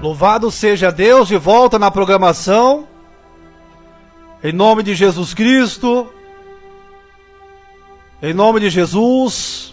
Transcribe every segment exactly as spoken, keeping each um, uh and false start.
Louvado seja Deus, de volta na programação. Em nome de Jesus Cristo. Em nome de Jesus.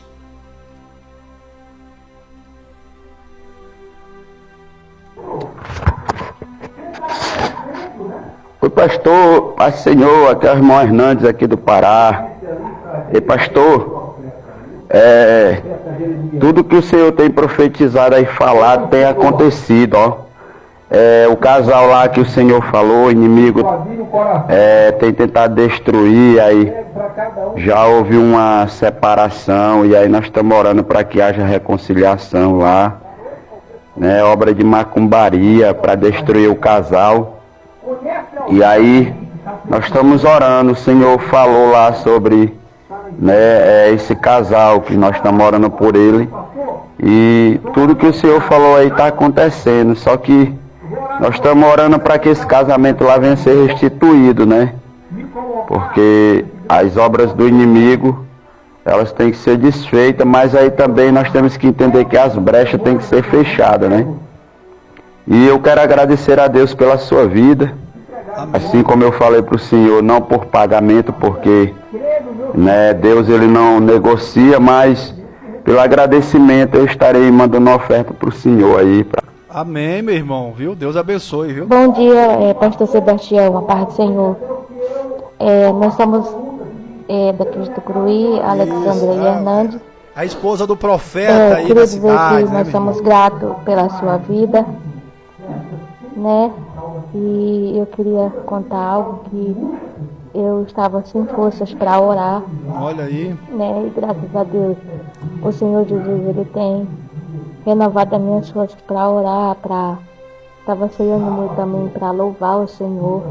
Oi, pastor, paz Senhor, aqui é o irmão Hernandes aqui do Pará. E pastor, é, tudo que o Senhor tem profetizado aí, falado, tem acontecido, ó. É, o casal lá que o Senhor falou, o inimigo é, tem tentado destruir, aí já houve uma separação, e aí nós estamos orando para que haja reconciliação lá, né, obra de macumbaria para destruir o casal. E aí nós estamos orando, o Senhor falou lá sobre, né, esse casal, que nós estamos orando por ele, e tudo que o Senhor falou aí está acontecendo, só que nós estamos orando para que esse casamento lá venha a ser restituído, né? Porque as obras do inimigo, elas têm que ser desfeitas, mas aí também nós temos que entender que as brechas têm que ser fechadas, né? E eu quero agradecer a Deus pela sua vida, assim como eu falei para o Senhor, não por pagamento, porque, né, Deus ele não negocia, mas pelo agradecimento eu estarei mandando uma oferta para o Senhor aí. Pra... Amém, meu irmão, viu? Deus abençoe, viu? Bom dia, é, pastor Sebastião, a paz do Senhor. É, nós somos é, daqui de Tucuruí, Alexandra e Hernandes. A esposa do profeta é, aí queria da dizer cidade, que né, nós somos gratos pela sua vida, né? E eu queria contar algo que eu estava sem forças para orar. Olha aí. Né? E graças a Deus, o Senhor Jesus, ele tem renovado as minhas forças para orar, para estava chegando muito também para louvar o Senhor.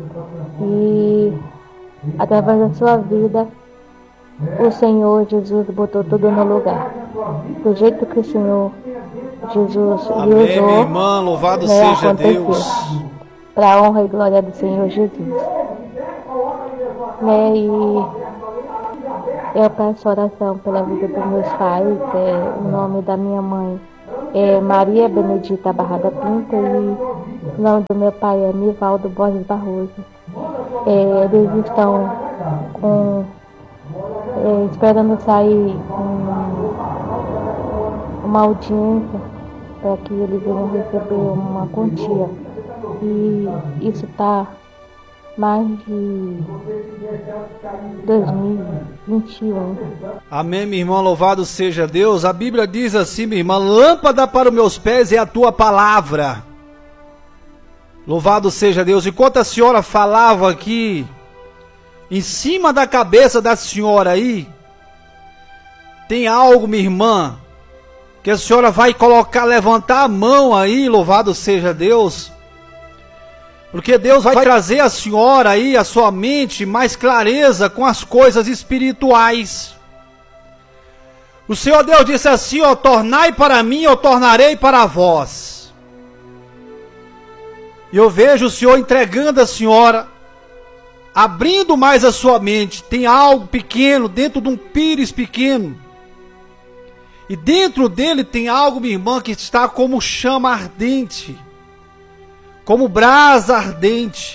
E através da sua vida, o Senhor Jesus botou tudo no lugar. Do jeito que o Senhor Jesus Amém, lhe usou, minha irmã, louvado né, seja aconteceu. Deus. Para a honra e glória do Senhor Jesus. Né, e eu peço oração pela vida dos meus pais, é, o nome da minha mãe é Maria Benedita Barrada Pinto e o nome do meu pai é Mivaldo Borges Barroso. É, eles estão com, é, esperando sair um, uma audiência para que eles venham receber uma quantia. E isso está mais de dois mil e vinte e um. Amém, minha irmã, louvado seja Deus. A Bíblia diz assim, minha irmã: lâmpada para os meus pés é a tua palavra. Louvado seja Deus. Enquanto a senhora falava aqui, em cima da cabeça da senhora aí, tem algo, minha irmã, que a senhora vai colocar, levantar a mão aí, louvado seja Deus. Porque Deus vai trazer a senhora aí, a sua mente, mais clareza com as coisas espirituais. O Senhor Deus disse assim, ó: tornai para mim, eu tornarei para vós. E eu vejo o Senhor entregando a senhora, abrindo mais a sua mente. Tem algo pequeno, dentro de um pires pequeno. E dentro dele tem algo, minha irmã, que está como chama ardente, como brasa ardente.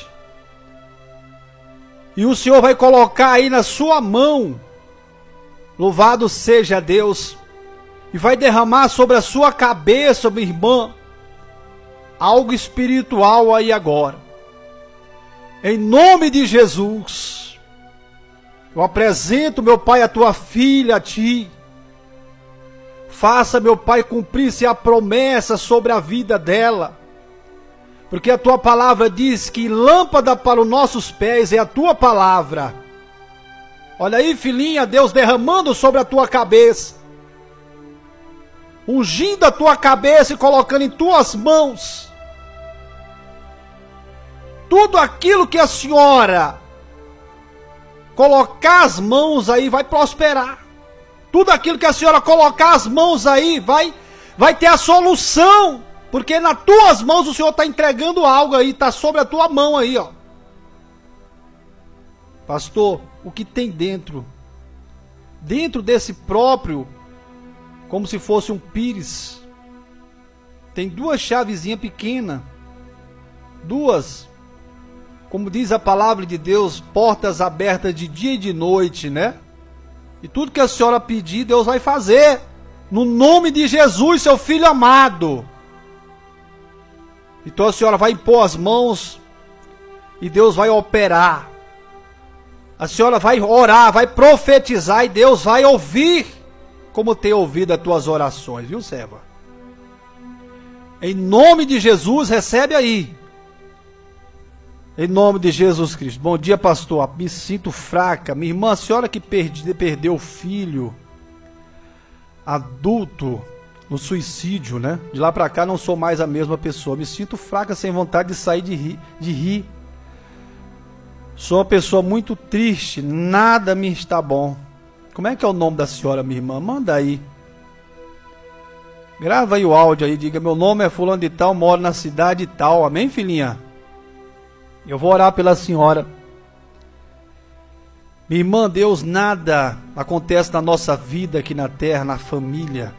E o Senhor vai colocar aí na sua mão, louvado seja Deus, e vai derramar sobre a sua cabeça, minha irmã, algo espiritual aí agora. Em nome de Jesus, eu apresento, meu Pai, a tua filha a ti. Faça, meu Pai, cumprir-se a promessa sobre a vida dela. Porque a tua palavra diz que lâmpada para os nossos pés é a tua palavra. Olha aí, filhinha, Deus derramando sobre a tua cabeça, ungindo a tua cabeça e colocando em tuas mãos tudo aquilo que a senhora colocar as mãos aí vai prosperar. Tudo aquilo que a senhora colocar as mãos aí vai, vai ter a solução. Porque nas tuas mãos o Senhor está entregando algo aí, está sobre a tua mão aí, ó. Pastor, o que tem dentro? Dentro desse próprio, como se fosse um pires, tem duas chavezinhas pequenas. Duas. Como diz a palavra de Deus, portas abertas de dia e de noite, né? E tudo que a senhora pedir, Deus vai fazer. No nome de Jesus, seu filho amado. Então a senhora vai impor as mãos e Deus vai operar. A senhora vai orar, vai profetizar e Deus vai ouvir como tem ouvido as tuas orações, viu, serva? Em nome de Jesus, recebe aí. Em nome de Jesus Cristo. Bom dia, pastor. Me sinto fraca. Minha irmã, a senhora que perdi, perdeu o filho adulto no suicídio, né? De lá pra cá não sou mais a mesma pessoa. Me sinto fraca, sem vontade de sair de rir. De rir. Sou uma pessoa muito triste. Nada me está bom. Como é que é o nome da senhora, minha irmã? Manda aí. Grava aí o áudio aí. Diga, meu nome é fulano de tal, moro na cidade tal. Amém, filhinha? Eu vou orar pela senhora. Minha irmã, Deus, nada acontece na nossa vida aqui na terra, na família.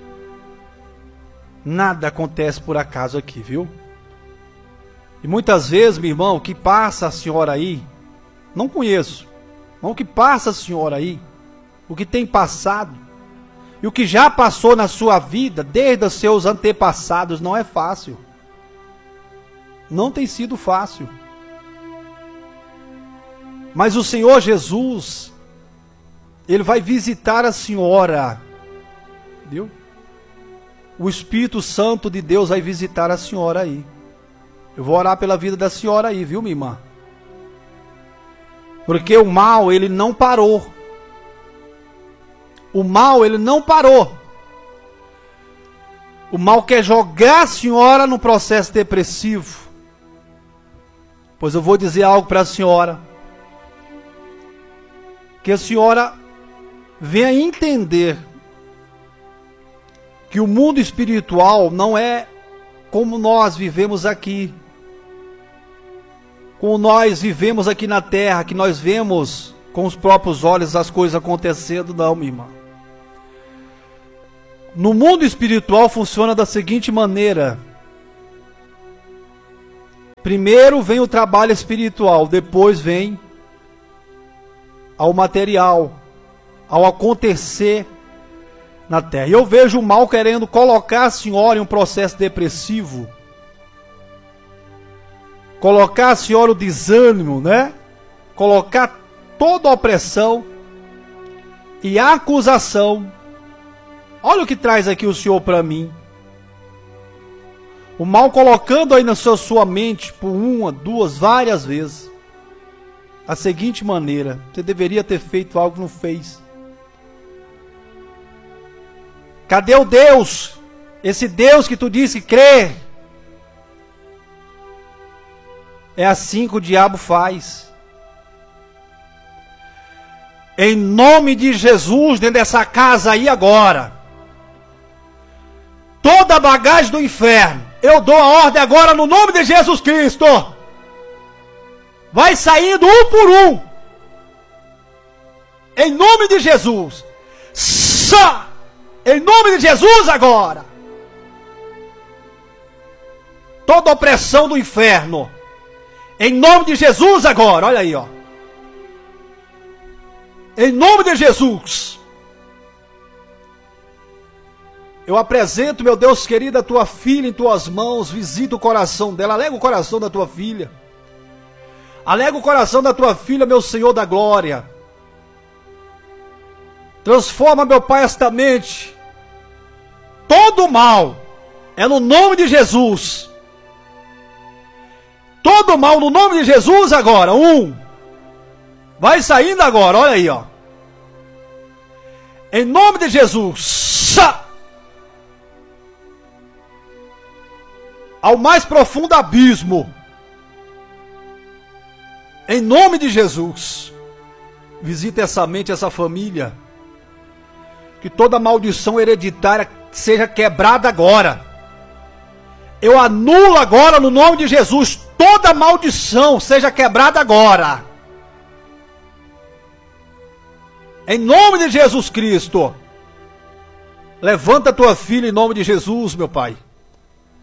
Nada acontece por acaso aqui, viu? E muitas vezes, meu irmão, o que passa a senhora aí, não conheço. Mas o que passa a senhora aí, o que tem passado, e o que já passou na sua vida, desde os seus antepassados, não é fácil. Não tem sido fácil. Mas o Senhor Jesus, Ele vai visitar a senhora, viu? O Espírito Santo de Deus vai visitar a senhora aí. Eu vou orar pela vida da senhora aí, viu, minha irmã? Porque o mal, ele não parou. O mal, ele não parou. O mal quer jogar a senhora no processo depressivo. Pois eu vou dizer algo para a senhora. Que a senhora venha entender que o mundo espiritual não é como nós vivemos aqui. Como nós vivemos aqui na terra, que nós vemos com os próprios olhos as coisas acontecendo, não, minha irmã. No mundo espiritual funciona da seguinte maneira. Primeiro vem o trabalho espiritual, depois vem ao material, ao acontecer na terra. E eu vejo o mal querendo colocar a senhora em um processo depressivo, colocar a senhora o desânimo, né? Colocar toda a opressão e a acusação. Olha o que traz aqui o Senhor para mim. O mal colocando aí na sua, sua mente por uma, duas, várias vezes. A seguinte maneira: você deveria ter feito algo que não fez. Cadê o Deus? Esse Deus que tu disse crer. É assim que o diabo faz. Em nome de Jesus, dentro dessa casa aí agora, toda a bagagem do inferno, eu dou a ordem agora no nome de Jesus Cristo. Vai saindo um por um. Em nome de Jesus. Só. Em nome de Jesus agora. Toda opressão do inferno. Em nome de Jesus agora. Olha aí, ó. Em nome de Jesus. Eu apresento, meu Deus querido, a tua filha em tuas mãos. Visita o coração dela. Alega o coração da tua filha. Alega o coração da tua filha, meu Senhor da glória. Transforma, meu Pai, esta mente. Todo mal é no nome de Jesus. Todo mal no nome de Jesus agora. Um. Vai saindo agora, olha aí, ó. Em nome de Jesus. Ao mais profundo abismo. Em nome de Jesus, visita essa mente, essa família. Que toda maldição hereditária seja quebrada agora. Eu anulo agora no nome de Jesus. Toda maldição seja quebrada agora. Em nome de Jesus Cristo. Levanta a tua filha em nome de Jesus, meu Pai.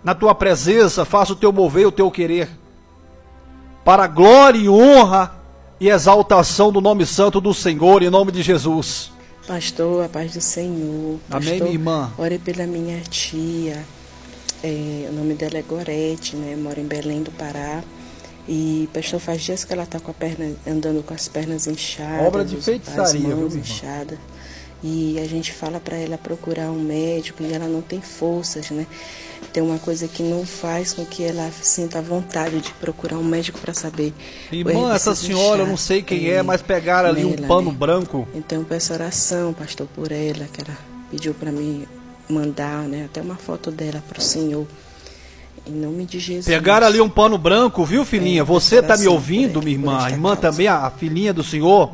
na tua presença, faça o teu mover e o teu querer, para a glória e honra e exaltação do nome santo do Senhor, em nome de Jesus. Pastor, a paz do Senhor. Pastor, amém, minha irmã. Ore pela minha tia, é, o nome dela é Gorete, né? Mora em Belém do Pará. E, pastor, faz dias que ela está com a perna, andando com as pernas inchadas, obra de feitiçaria, as mãos viu, inchadas. E a gente fala para ela procurar um médico e ela não tem forças, né? Tem uma coisa que não faz com que ela sinta a vontade de procurar um médico para saber. Irmã, essa senhora, eu não sei quem é, é mas pegaram ali nela, um pano né? branco. Então eu peço oração, pastor, por ela, que ela pediu para mim mandar, né? Até uma foto dela para o Senhor. Em nome de Jesus. Pegaram ali um pano branco, viu, filhinha? É, você está me ouvindo, minha irmã? A irmã causa. Também, a filhinha do Senhor.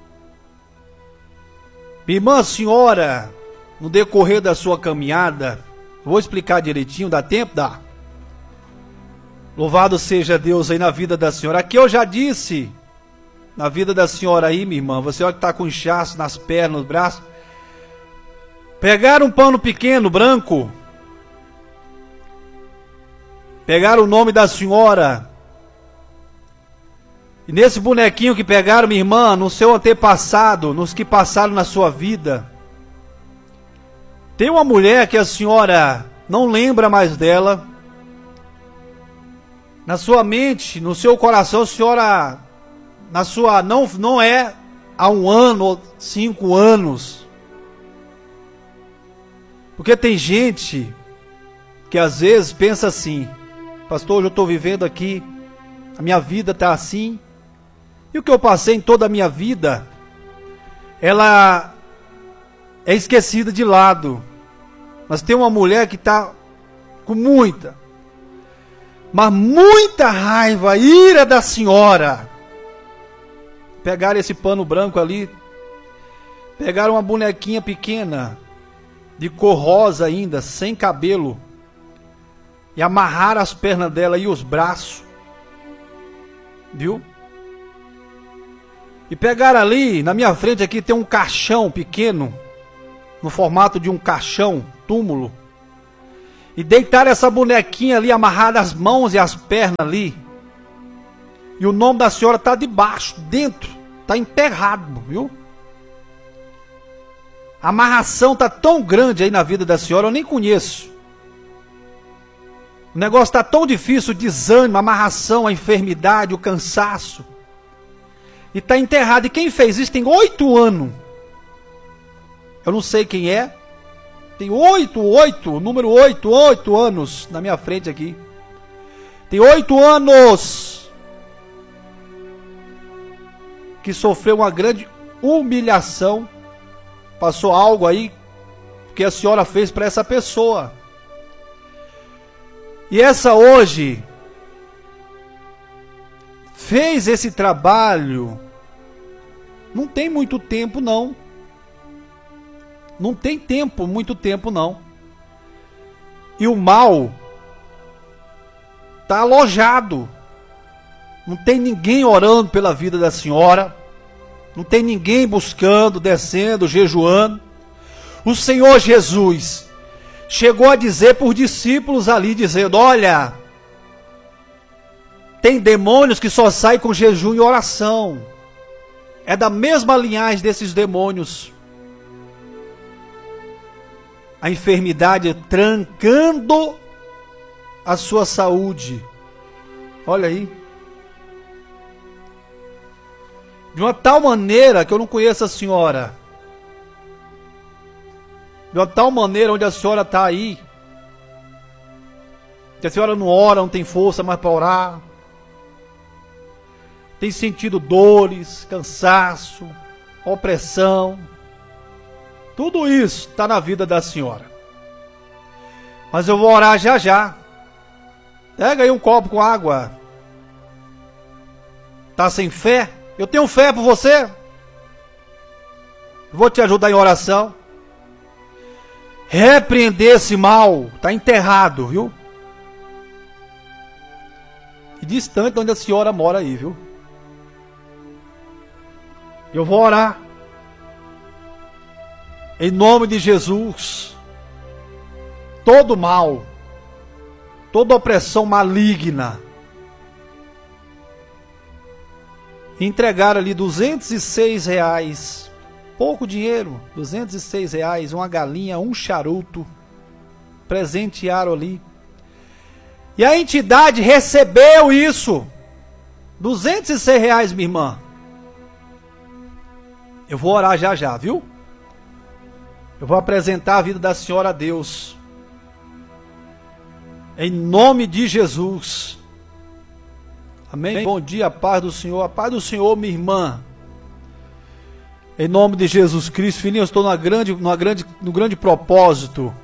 Minha irmã, a senhora, no decorrer da sua caminhada, vou explicar direitinho, dá tempo? Dá. Louvado seja Deus aí na vida da senhora. Aqui eu já disse, na vida da senhora aí, minha irmã, você olha que está com inchaço nas pernas, nos braços. Pegaram um pano pequeno, branco. Pegaram o nome da senhora. E nesse bonequinho que pegaram, minha irmã, no seu antepassado, nos que passaram na sua vida, tem uma mulher que a senhora não lembra mais dela. Na sua mente, no seu coração, a senhora, na sua, não, não é há um ano ou cinco anos. Porque tem gente que às vezes pensa assim: pastor, hoje eu estou vivendo aqui, a minha vida está assim, e o que eu passei em toda a minha vida, ela é esquecida de lado. Mas tem uma mulher que está com muita, mas muita raiva, ira da senhora. Pegaram esse pano branco ali, pegaram uma bonequinha pequena, de cor rosa ainda, sem cabelo, e amarraram as pernas dela e os braços, viu? E pegaram ali, na minha frente aqui tem um caixão pequeno, no formato de um caixão, túmulo, e deitaram essa bonequinha ali, amarrada as mãos e as pernas ali, e o nome da senhora está debaixo, dentro, está enterrado, viu? A amarração está tão grande aí na vida da senhora, eu nem conheço. O negócio está tão difícil, o desânimo, a amarração, a enfermidade, o cansaço. E está enterrado. E quem fez isso tem oito anos. Eu não sei quem é. Tem oito, oito, número oito, oito anos na minha frente aqui. Tem oito anos que sofreu uma grande humilhação. Passou algo aí que a senhora fez para essa pessoa. E essa hoje fez esse trabalho. Não tem muito tempo não. Não tem tempo, muito tempo não. E o mal está alojado. Não tem ninguém orando pela vida da senhora. Não tem ninguém buscando, descendo, jejuando. O Senhor Jesus chegou a dizer por discípulos ali, dizendo: olha, tem demônios que só saem com jejum e oração. É da mesma linhagem desses demônios. A enfermidade trancando a sua saúde. Olha aí. De uma tal maneira que eu não conheço a senhora. De uma tal maneira onde a senhora está aí. Que a senhora não ora, não tem força mais para orar. Tem sentido dores, cansaço, opressão. Tudo isso está na vida da senhora. Mas eu vou orar já já. Pega aí um copo com água. Está sem fé? Eu tenho fé por você. Vou te ajudar em oração. Repreender esse mal. Está enterrado, viu? E distante de onde a senhora mora aí, viu? Eu vou orar. Em nome de Jesus. Todo mal. toda opressão maligna. Entregaram ali duzentos e seis reais, pouco dinheiro, duzentos e seis reais, uma galinha, um charuto, presentearam ali. E a entidade recebeu isso, duzentos e seis reais, minha irmã. Eu vou orar já já, viu? Eu vou apresentar a vida da senhora a Deus. Em nome de Jesus. Amém? Bom dia, a paz do Senhor. A paz do Senhor, minha irmã. Em nome de Jesus Cristo. Filhinho, eu estou numa grande, numa grande, no grande propósito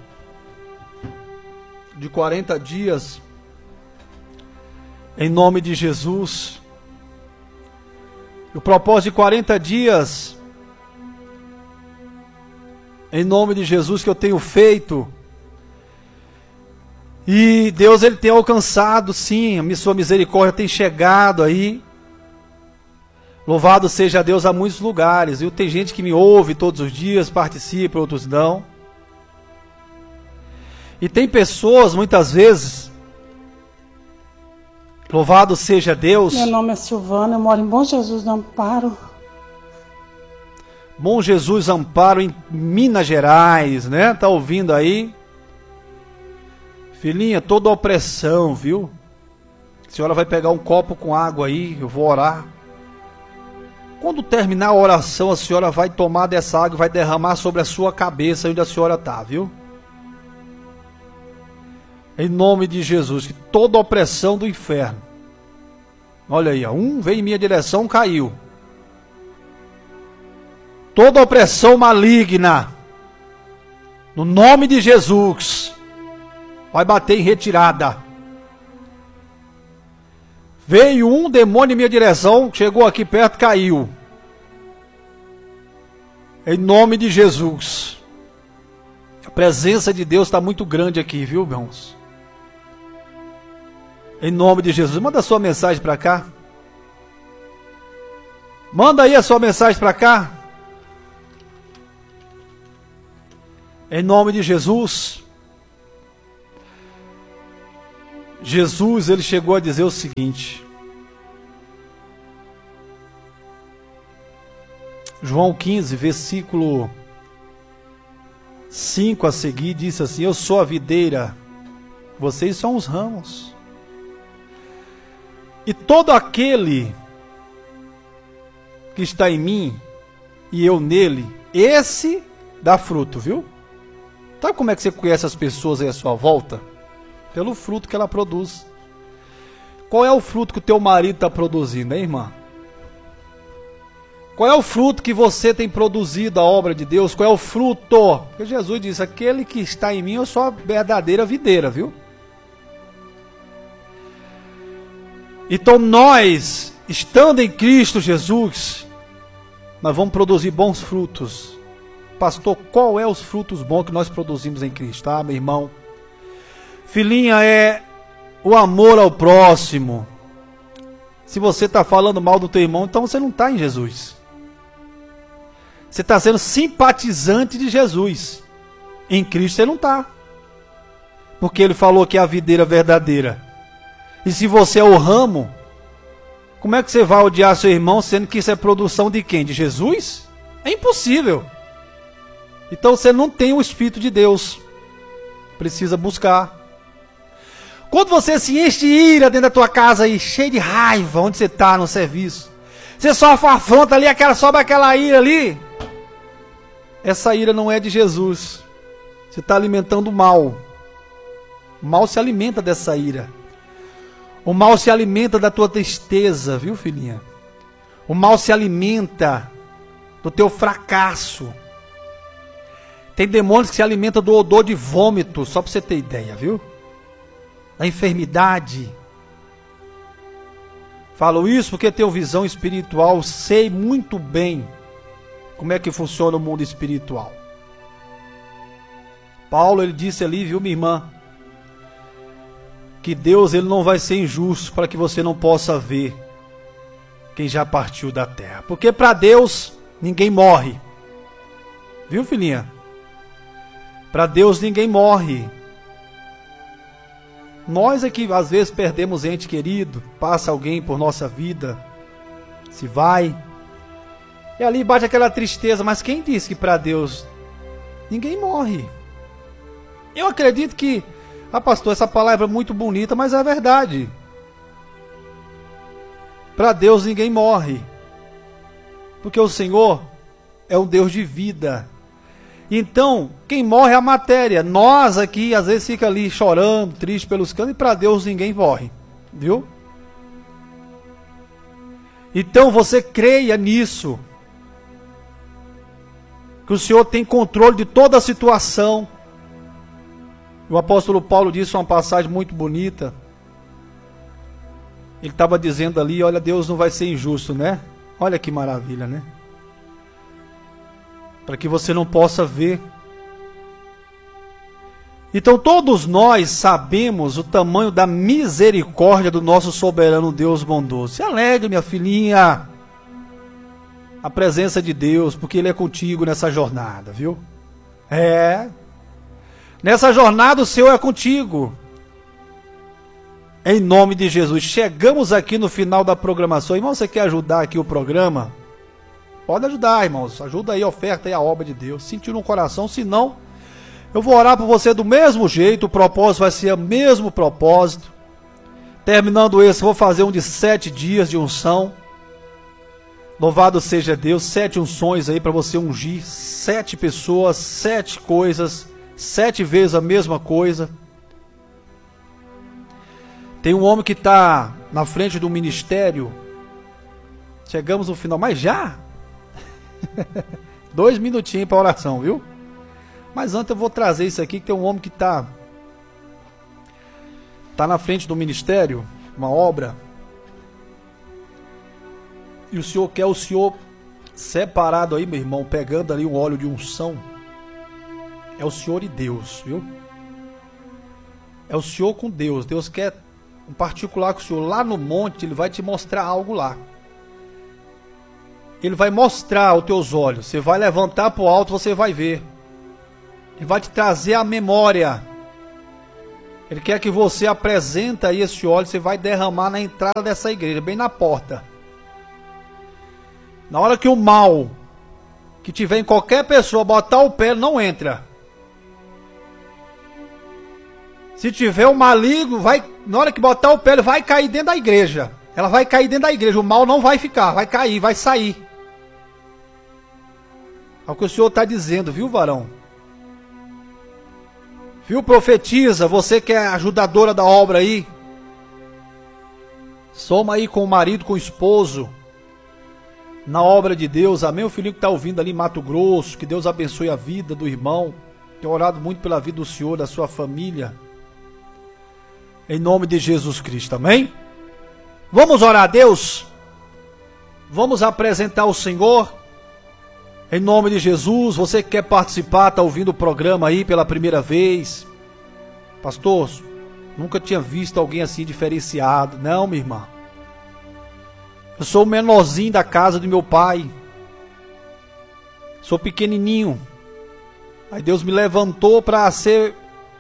de quarenta dias. Em nome de Jesus. O propósito de quarenta dias, em nome de Jesus, que eu tenho feito. E Deus, Ele tem alcançado, sim, a sua misericórdia tem chegado aí. Louvado seja Deus a muitos lugares. E tem gente que me ouve todos os dias, participa, outros não. E tem pessoas, muitas vezes, louvado seja Deus. Meu nome é Silvana, eu moro em Bom Jesus do Amparo. Bom Jesus Amparo, em Minas Gerais, né? Tá ouvindo aí? Filhinha, toda opressão, viu? A senhora vai pegar um copo com água aí, eu vou orar. Quando terminar a oração, a senhora vai tomar dessa água e vai derramar sobre a sua cabeça onde a senhora tá, viu? Em nome de Jesus, que toda opressão do inferno. Olha aí, ó, um veio em minha direção, caiu. Toda opressão maligna, no nome de Jesus, vai bater em retirada. Veio um demônio em minha direção, chegou aqui perto, caiu. Em nome de Jesus. A presença de Deus está muito grande aqui, viu, irmãos? Em nome de Jesus. Manda a sua mensagem para cá. Manda aí a sua mensagem para cá. Em nome de Jesus. Jesus, ele chegou a dizer o seguinte. João quinze, versículo cinco a seguir, disse assim: eu sou a videira, vocês são os ramos. E todo aquele que está em mim e eu nele, esse dá fruto, viu? Sabe como é que você conhece as pessoas aí à sua volta? Pelo fruto que ela produz. Qual é o fruto que o teu marido está produzindo, hein, irmã? Qual é o fruto que você tem produzido a obra de Deus? Qual é o fruto? Porque Jesus disse, aquele que está em mim, eu sou a verdadeira videira, viu? Então nós, estando em Cristo Jesus, nós vamos produzir bons frutos. Pastor, qual é os frutos bons que nós produzimos em Cristo, tá, meu irmão? Filhinha, é o amor ao próximo. Se você está falando mal do teu irmão, então você não está em Jesus. Você está sendo simpatizante de Jesus. Em Cristo você não está. Porque ele falou que é a videira verdadeira. E se você é o ramo, como é que você vai odiar seu irmão, sendo que isso é produção de quem? De Jesus? É impossível. Então você não tem o Espírito de Deus. Precisa buscar. Quando você se enche de ira dentro da tua casa aí, cheio de raiva, onde você está no serviço, você sofre uma afronta ali, aquela, sobe aquela ira ali, essa ira não é de Jesus. Você está alimentando o mal. O mal se alimenta dessa ira. O mal se alimenta da tua tristeza, viu, filhinha? O mal se alimenta do teu fracasso. Tem demônios que se alimentam do odor de vômito, só para você ter ideia, viu? Da enfermidade. Falo isso porque tenho visão espiritual, sei muito bem como é que funciona o mundo espiritual. Paulo, ele disse ali, viu, minha irmã, que Deus, ele não vai ser injusto para que você não possa ver quem já partiu da terra. Porque para Deus ninguém morre. Viu, filhinha? Para Deus ninguém morre. Nós é que às vezes perdemos ente querido, passa alguém por nossa vida, se vai, e ali bate aquela tristeza. Mas quem disse que para Deus ninguém morre? Eu acredito que, ah pastor, essa palavra é muito bonita, mas é verdade. Para Deus ninguém morre, porque o Senhor é um Deus de vida. Então, quem morre é a matéria. Nós aqui, às vezes, fica ali chorando, triste pelos cantos, e para Deus ninguém morre. Viu? Então, você creia nisso. Que o Senhor tem controle de toda a situação. O apóstolo Paulo disse uma passagem muito bonita. Ele estava dizendo ali, olha, Deus não vai ser injusto, né? Olha que maravilha, né? Para que você não possa ver. Então todos nós sabemos o tamanho da misericórdia do nosso soberano Deus bondoso. Se alegre, minha filhinha, a presença de Deus, porque Ele é contigo nessa jornada, viu? É, nessa jornada o Senhor é contigo. Em nome de Jesus. Chegamos aqui no final da programação. Irmão, você quer ajudar aqui o programa? Pode ajudar, irmãos. Ajuda aí, oferta aí a obra de Deus. Sentiu no coração, se não, eu vou orar por você do mesmo jeito. O propósito vai ser o mesmo propósito. Terminando esse, vou fazer um de sete dias de unção. Louvado seja Deus. Sete unções aí para você ungir. Sete pessoas, sete coisas. Sete vezes a mesma coisa. Tem um homem que está na frente do ministério. Chegamos no final, mas já? Dois minutinhos para oração, viu? Mas antes eu vou trazer isso aqui, que tem um homem que está tá na frente do ministério, uma obra. E o Senhor quer o Senhor separado aí, meu irmão, pegando ali um óleo de unção. É o Senhor e Deus, viu? É o Senhor com Deus. Deus quer um particular com o Senhor. Lá no monte, Ele vai te mostrar algo lá. Ele vai mostrar aos teus olhos. Você vai levantar para o alto, você vai ver. Ele vai te trazer a memória. Ele quer que você apresente aí esse óleo. Você vai derramar na entrada dessa igreja, bem na porta. Na hora que o mal que tiver em qualquer pessoa botar o pé, não entra. Se tiver o maligno, vai, na hora que botar o pé, ele vai cair dentro da igreja. Ela vai cair dentro da igreja. O mal não vai ficar, vai cair, vai sair. É o que o Senhor está dizendo, viu, varão? Viu, profetiza, você que é ajudadora da obra aí. Soma aí com o marido, com o esposo. Na obra de Deus, amém? O filhinho que está ouvindo ali em Mato Grosso, que Deus abençoe a vida do irmão. Tenho orado muito pela vida do Senhor, da sua família. Em nome de Jesus Cristo, amém? Vamos orar a Deus? Vamos apresentar o Senhor? Em nome de Jesus, você que quer participar, está ouvindo o programa aí pela primeira vez. Pastor, nunca tinha visto alguém assim diferenciado. Não, minha irmã. Eu sou o menorzinho da casa do meu pai. Sou pequenininho. Aí Deus me levantou para ser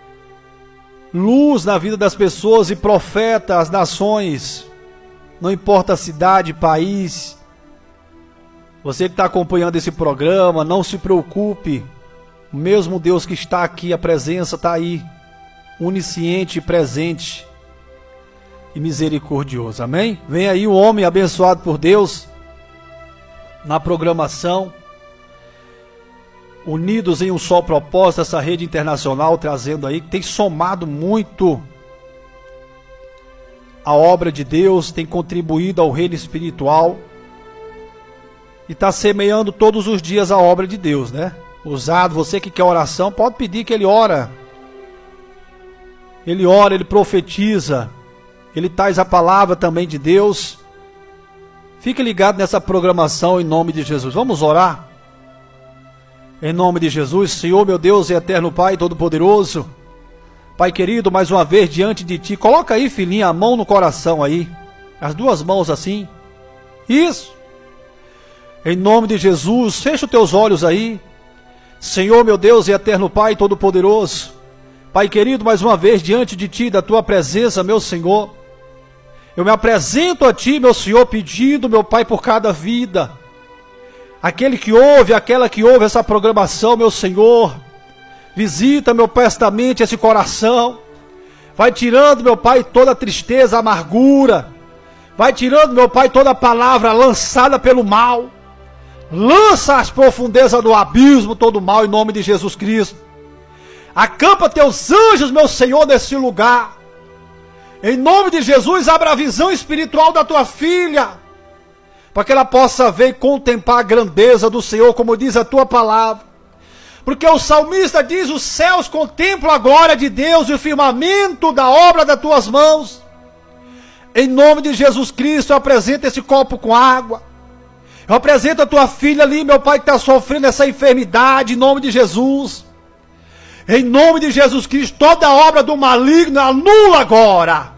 luz na vida das pessoas e profeta às nações. Não importa a cidade, país. Você que está acompanhando esse programa, não se preocupe. O mesmo Deus que está aqui, a presença está aí. Onisciente e presente. E misericordioso, amém? Vem aí o homem abençoado por Deus. Na programação. Unidos em um só propósito, essa rede internacional trazendo aí, que tem somado muito a obra de Deus, tem contribuído ao reino espiritual e está semeando todos os dias a obra de Deus, né? Usado, você que quer oração, pode pedir que ele ora. Ele ora, ele profetiza, ele traz a palavra também de Deus. Fique ligado nessa programação em nome de Jesus. Vamos orar? Em nome de Jesus, Senhor, meu Deus e eterno Pai Todo-Poderoso, Pai querido, mais uma vez diante de Ti, coloca aí, filhinha, a mão no coração aí, as duas mãos assim, isso, em nome de Jesus, fecha os teus olhos aí, Senhor, meu Deus e eterno Pai Todo-Poderoso, Pai querido, mais uma vez diante de Ti, da Tua presença, meu Senhor, eu me apresento a Ti, meu Senhor, pedindo, meu Pai, por cada vida, aquele que ouve, aquela que ouve essa programação, meu Senhor, visita, meu Pai, esta mente, esse coração, vai tirando, meu Pai, toda a tristeza, a amargura, vai tirando, meu Pai, toda a palavra lançada pelo mal, lança às profundezas do abismo todo o mal em nome de Jesus Cristo. Acampa teus anjos, meu Senhor, nesse lugar. Em nome de Jesus, abra a visão espiritual da tua filha, para que ela possa ver e contemplar a grandeza do Senhor, como diz a tua palavra. Porque o salmista diz: os céus contemplam a glória de Deus e o firmamento da obra das tuas mãos. Em nome de Jesus Cristo, eu apresento esse copo com água. Eu apresento a tua filha ali, meu Pai, que está sofrendo essa enfermidade, em nome de Jesus. Em nome de Jesus Cristo, toda obra do maligno anula agora.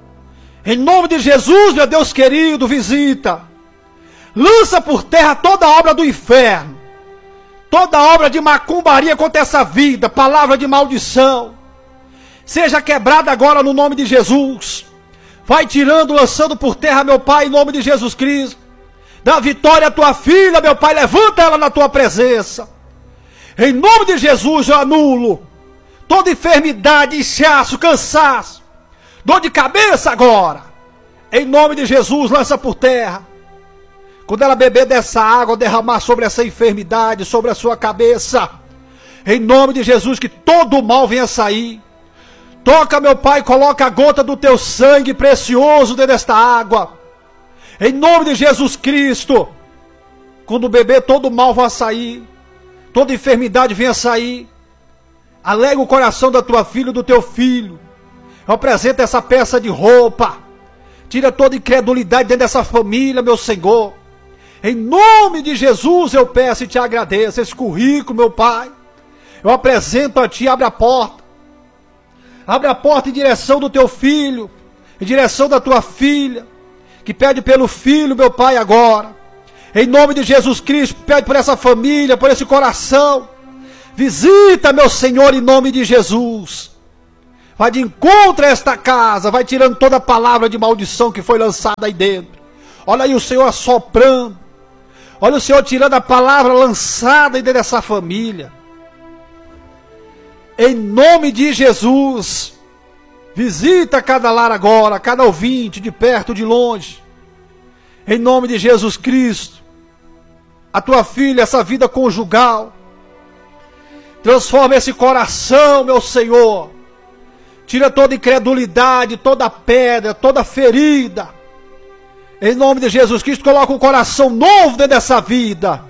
Em nome de Jesus, meu Deus querido, visita. Lança por terra toda obra do inferno. Toda obra de macumbaria contra essa vida, palavra de maldição. Seja quebrada agora no nome de Jesus. Vai tirando, lançando por terra, meu Pai, em nome de Jesus Cristo. Dá vitória à tua filha, meu Pai, levanta ela na tua presença. Em nome de Jesus eu anulo toda enfermidade, inchaço, cansaço, dor de cabeça agora. Em nome de Jesus, lança por terra. Quando ela beber dessa água, derramar sobre essa enfermidade, sobre a sua cabeça, em nome de Jesus, que todo o mal venha sair. Toca, meu Pai, coloca a gota do teu sangue precioso dentro desta água. Em nome de Jesus Cristo, quando beber, todo o mal vai sair. Toda enfermidade venha sair. Alegra o coração da tua filha e do teu filho. Apresenta essa peça de roupa. Tira toda incredulidade dentro dessa família, meu Senhor. Em nome de Jesus eu peço e te agradeço. Esse currículo, meu Pai, eu apresento a ti. Abre a porta. Abre a porta em direção do teu filho, em direção da tua filha, que pede pelo filho, meu Pai, agora. Em nome de Jesus Cristo, pede por essa família, por esse coração. Visita, meu Senhor, em nome de Jesus. Vai de encontro a esta casa, vai tirando toda a palavra de maldição que foi lançada aí dentro. Olha aí o Senhor assoprando. Olha o Senhor tirando a palavra lançada aí dentro dessa família. Em nome de Jesus, visita cada lar agora, cada ouvinte, de perto, de longe. Em nome de Jesus Cristo, a tua filha, essa vida conjugal, transforma esse coração, meu Senhor. Tira toda incredulidade, toda pedra, toda ferida. Em nome de Jesus Cristo, coloca um coração novo dentro dessa vida.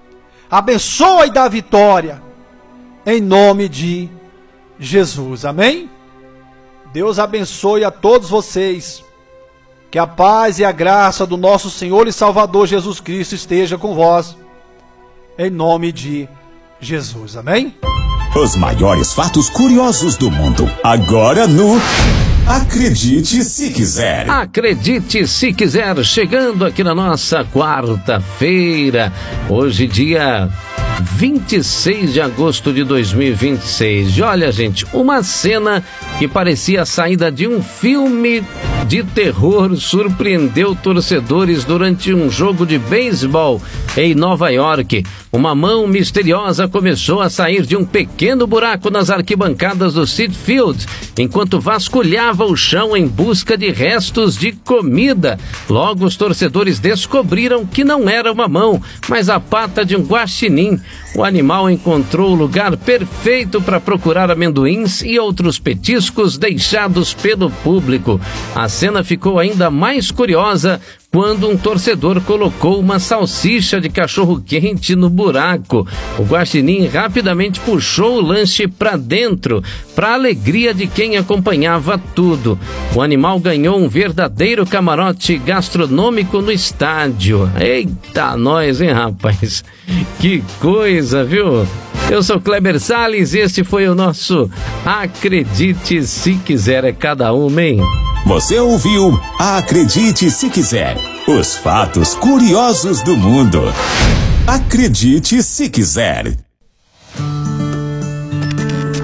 Abençoa e dá vitória. Em nome de Jesus, amém? Deus abençoe a todos vocês. Que a paz e a graça do nosso Senhor e Salvador Jesus Cristo esteja com vós. Em nome de Jesus, amém? Os maiores fatos curiosos do mundo, agora no Acredite Se Quiser. Acredite Se Quiser, chegando aqui na nossa quarta-feira, hoje dia vinte e seis de agosto de dois mil e vinte e seis. E olha, gente, uma cena que parecia a saída de um filme de terror surpreendeu torcedores durante um jogo de beisebol em Nova York. Uma mão misteriosa começou a sair de um pequeno buraco nas arquibancadas do Citi Field, enquanto vasculhava o chão em busca de restos de comida. Logo, os torcedores descobriram que não era uma mão, mas a pata de um guaxinim. O animal encontrou o lugar perfeito para procurar amendoins e outros petiscos deixados pelo público. A cena ficou ainda mais curiosa quando um torcedor colocou uma salsicha de cachorro-quente no buraco. O guaxinim rapidamente puxou o lanche para dentro, para a alegria de quem acompanhava tudo. O animal ganhou um verdadeiro camarote gastronômico no estádio. Eita, nós, hein, rapaz? Que coisa, viu? Eu sou Kleber Salles e este foi o nosso Acredite Se Quiser, é cada uma, hein? Você ouviu Acredite Se Quiser, os fatos curiosos do mundo. Acredite Se Quiser.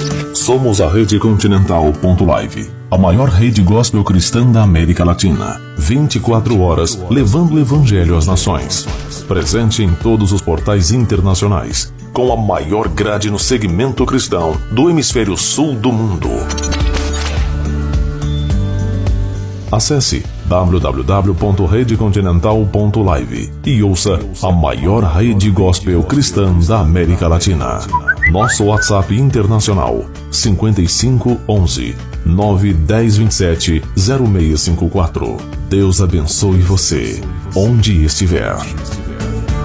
Somos a Rede Continental ponto live, a maior rede gospel cristã da América Latina. vinte e quatro horas levando o evangelho às nações. Presente em todos os portais internacionais, com a maior grade no segmento cristão do hemisfério sul do mundo. Acesse w w w ponto rede continental ponto live e ouça a maior rede gospel cristã da América Latina. Nosso WhatsApp internacional cinco cinco onze, nove um zero dois sete, zero seis cinco quatro. Deus abençoe você, onde estiver.